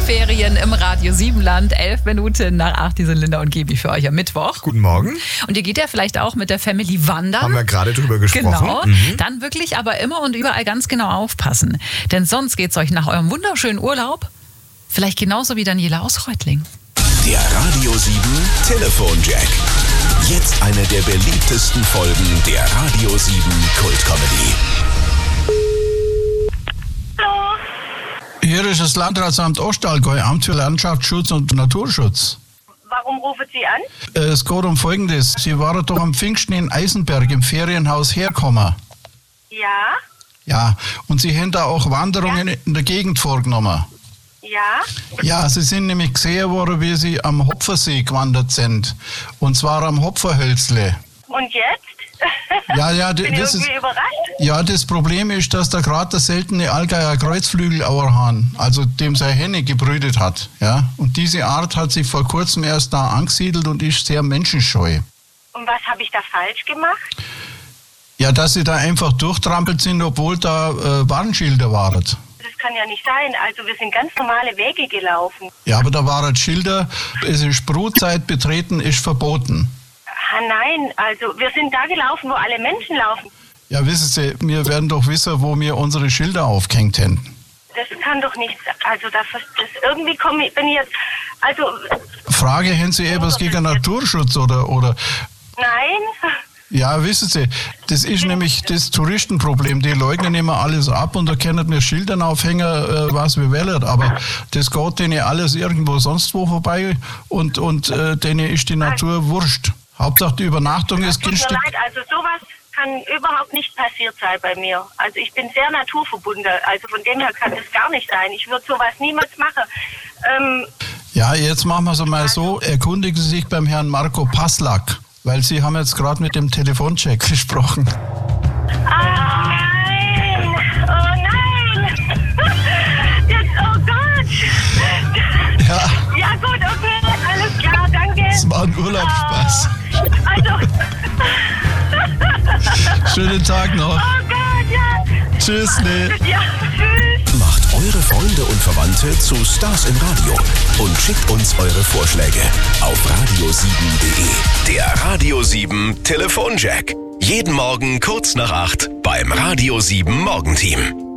Sommerferien im Radio 7 Land. 11 Minuten nach 8. Die sind Linda und Gebi für euch am Mittwoch. Guten Morgen. Und ihr geht ja vielleicht auch mit der Family wandern. Haben wir gerade drüber gesprochen. Genau. Dann wirklich aber immer und überall ganz genau aufpassen. Denn sonst geht es euch nach eurem wunderschönen Urlaub vielleicht genauso wie Daniela aus Reutling. Der Radio 7 Telefonjack. Jetzt eine der beliebtesten Folgen der Radio 7 Kultcomedy. Hallo. Hier ist das Landratsamt Ostallgäu, Amt für Landschaftsschutz und Naturschutz. Warum rufen Sie an? Es geht um Folgendes. Sie waren doch am Pfingsten in Eisenberg im Ferienhaus hergekommen. Ja? Ja, und Sie haben da auch Wanderungen in der Gegend vorgenommen. Ja? Ja, Sie sind nämlich gesehen worden, wie Sie am Hopfersee gewandert sind. Und zwar am Hopferhölzle. Und jetzt? Ja, Bin das ist... irgendwie überrascht. Ja, das Problem ist, dass da gerade der seltene Allgäuer Kreuzflügelauerhahn, also dem seine Henne gebrütet hat. Ja? Und diese Art hat sich vor kurzem erst da angesiedelt und ist sehr menschenscheu. Und was habe ich da falsch gemacht? Ja, dass sie da einfach durchtrampelt sind, obwohl da Warnschilder waren. Das kann ja nicht sein. Also wir sind ganz normale Wege gelaufen. Ja, aber da waren Schilder, es ist Brutzeit, betreten ist verboten. Ah, nein, also wir sind da gelaufen, wo alle Menschen laufen. Ja, wissen Sie, wir werden doch wissen, wo wir unsere Schilder aufgehängt haben. Das kann doch nicht, also das irgendwie bin ich jetzt, also... Frage, haben Sie etwas gegen Naturschutz oder... Nein. Ja, wissen Sie, das ist nämlich das Touristenproblem. Die leugnen immer alles ab und da können wir Schildern aufhängen, was wir wollen. Aber das geht denen alles irgendwo sonst wo vorbei und denen ist die Natur wurscht. Hauptsache die Übernachtung ist günstig. Tut mir leid, also sowas kann überhaupt nicht passiert sein bei mir. Also ich bin sehr naturverbunden, also von dem her kann das gar nicht sein. Ich würde sowas niemals machen. Ja, jetzt machen wir es mal so, erkundigen Sie sich beim Herrn Marco Paslak, weil Sie haben jetzt gerade mit dem Telefoncheck gesprochen. Ah, nein! Oh nein! Jetzt, oh Gott! Ja, Ja gut, okay, alles klar, danke. das war ein Urlaubsspaß. Also, Schönen Tag noch. oh Gott, ja. Tschüss, ne. Ja, tschüss. Macht eure Freunde und Verwandte zu Stars im Radio und schickt uns eure Vorschläge auf radio7.de. Der Radio 7 Telefonjack. Jeden Morgen kurz nach 8 beim Radio 7 Morgenteam.